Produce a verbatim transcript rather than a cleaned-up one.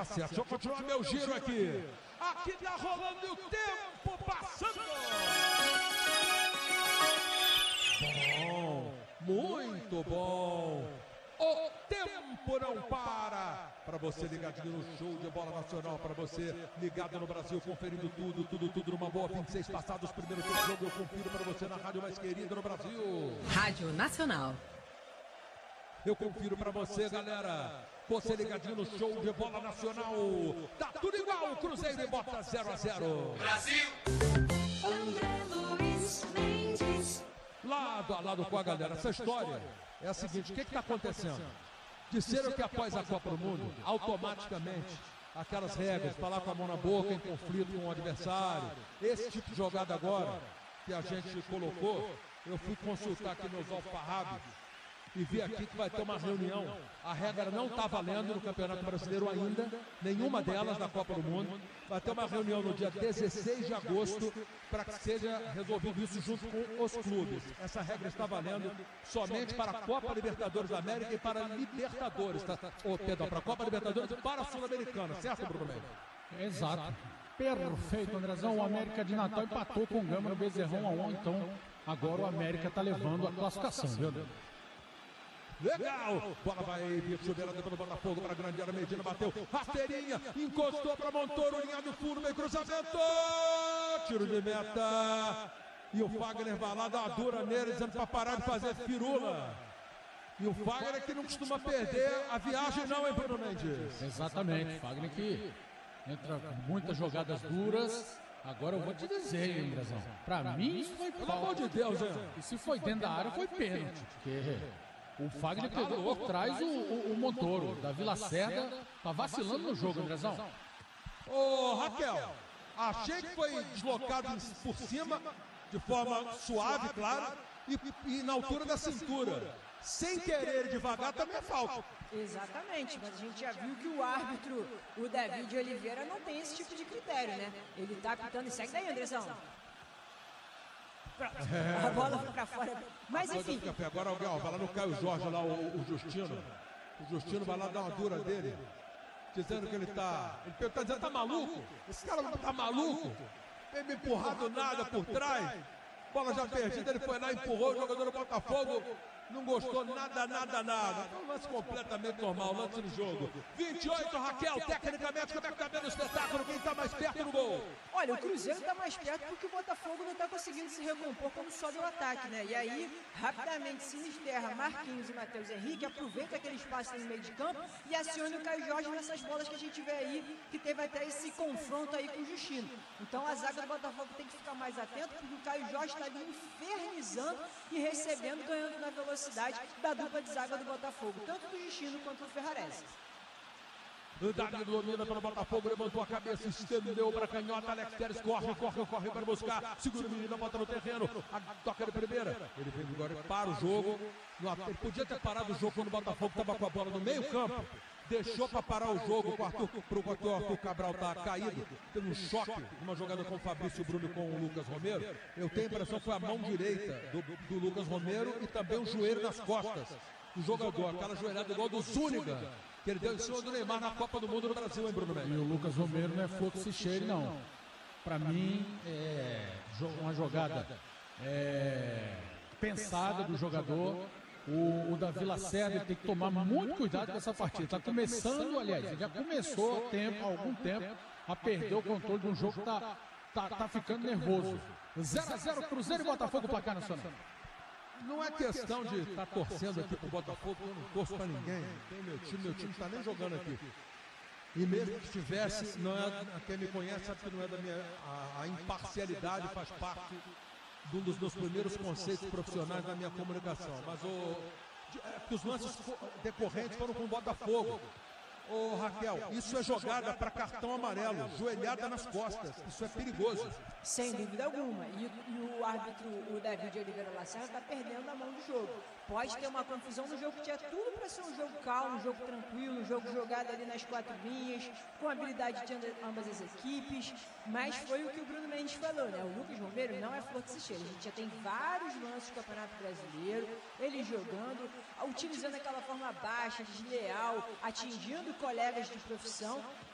tá certo. Deixa eu continuar meu giro aqui. Aqui tá rolando o tempo passando. Bom, muito bom. O tempo não para. Para você ligadinho no show de bola nacional, para você ligado no Brasil, conferindo tudo, tudo, tudo numa boa. vinte e seis passados, primeiro tempo jogo, eu confiro para você na rádio mais querida no Brasil. Rádio Nacional. Eu confiro pra você, galera. Você ligadinho no show de bola nacional. Tá tudo igual. O Cruzeiro bota zero a zero. Brasil. André Luiz Mendes. Lado a lado com a galera. Essa história é a seguinte: o que está acontecendo? Disseram que após a Copa do Mundo, automaticamente, aquelas regras, falar com a mão na boca, em conflito com o adversário, esse tipo de jogada agora que a gente colocou, eu fui consultar aqui meus alfarrábios e vi aqui que vai ter uma reunião. A regra não está valendo no Campeonato Brasileiro ainda, nenhuma delas na Copa do Mundo. Vai ter uma reunião no dia dezesseis de agosto para que seja resolvido isso junto com os clubes. Essa regra está valendo somente para a Copa Libertadores da América e para a Libertadores, tá? Oh, perdão, para a Copa Libertadores e para a Sul-Americana, certo, Bruno Mendes? Exato. Perfeito, Andrezão. O América de Natal empatou com o Gama no Bezerrão a um, então agora o América está levando a classificação, viu? Legal! Bola vai vir chuveirada pelo Botafogo para a grande área. Medina bateu, rasteirinha, encostou para Montoro, linha do fundo, meio cruzamento, tiro de meta. E o Fagner vai lá dar uma dura nele, dizendo para parar de fazer firula. E o Fagner que não costuma perder a viagem, não, hein, Bruno Mendes? Exatamente, Fagner que entra com muitas jogadas duras. Agora eu vou te dizer, hein, Andrezão. Para mim isso foi pelo amor de Deus, hein? E se foi dentro da área, foi pênalti. Porque o Fagner pegou por trás o, o, o Montoro, da Vila Cerda, tá vacilando no jogo, Andrezão. Ô, Raquel, achei que foi deslocado por cima, de forma suave, claro, e, e na altura da cintura. Sem querer devagar também é falta. Exatamente, mas a gente já viu que o árbitro, o David Oliveira, não tem esse tipo de critério, né? Ele tá apitando e segue daí, Andrezão. É. A bola foi pra fora. Mas enfim. Agora alguém, ó, vai lá no Caio Jorge, lá o, o Justino. O Justino vai lá dar uma dura dele, dizendo que ele tá. Ele tá dizendo, tá maluco? Esse cara não tá maluco? Tem me empurrado nada por trás. Bola já perdida, ele foi lá e empurrou o jogador do Botafogo. Não gostou nada, nada, nada. É um lance completamente normal, lance do jogo. vinte e oito, Raquel, tecnicamente, como é que tá vendo o espetáculo? Quem tá mais perto do gol? Olha, o Cruzeiro tá mais perto porque o Botafogo não tá conseguindo se recompor quando sobe o ataque, né? E aí, rapidamente, Sinisterra, Marquinhos e Matheus Henrique aproveita aquele espaço no meio de campo e aciona o Caio Jorge nessas bolas que a gente vê aí, que teve até esse confronto aí com o Justino. Então a zaga do Botafogo tem que ficar mais atento porque o Caio Jorge tá ali infernizando e recebendo, ganhando na velocidade da dupla de zaga do Botafogo, tanto do Justino quanto do Ferrarese. Danilo domina pelo Botafogo, levantou a cabeça, estendeu para a canhota, Alex Telles corre, corre, corre para buscar, segura o menino, bota no terreno, a toca de primeira, ele vem agora para o jogo, ele podia ter parado o jogo quando o Botafogo estava com a bola no meio campo, deixou para parar o jogo para o Arthur, Arthur Cabral estar tá caído, teve um choque, uma jogada com o Fabrício Bruno e com o Lucas Romero. Eu tenho a impressão que foi a mão direita do, do Lucas Romero e também o joelho nas costas do jogador, aquela joelhada igual do Zúñiga, que ele deu em cima do Neymar na Copa do Mundo no Brasil, hein, Bruno Mendes? E o Lucas Romero não é fluxo e cheiro, não. Para mim, é uma jogada é, pensada do jogador. O, o Davi Lacerda tem que tomar muito cuidado com essa partida. Está começando, aliás, ele já começou há, tempo, há algum tempo a perder o controle de um jogo que está tá, tá ficando nervoso. zero a zero Cruzeiro e Botafogo, placar nacional. Não é questão de estar tá torcendo aqui pro Botafogo, eu não torço para ninguém. Tem meu time, meu time não está nem jogando aqui. E mesmo que estivesse, não é, quem me conhece sabe que não é da minha. A, a imparcialidade faz parte de um dos meus primeiros conceitos profissionais da minha comunicação. Mas o, é, que os lances decorrentes foram com o Botafogo. Ô Raquel, isso é jogada para cartão amarelo, joelhada nas costas, isso é perigoso. Sem dúvida alguma, e, e o árbitro, o David Oliveira Lacerda, está perdendo a mão do jogo. Pode ter uma confusão no jogo que tinha tudo para ser um jogo calmo, um jogo tranquilo, um jogo jogado ali nas quatro linhas, com habilidade de ambas as equipes, mas foi o que o Bruno Mendes falou, né? O Lucas Romero não é flor que se cheira, a gente já tem vários lances do Campeonato Brasileiro, ele jogando, utilizando aquela forma baixa, desleal, atingindo colegas de profissão.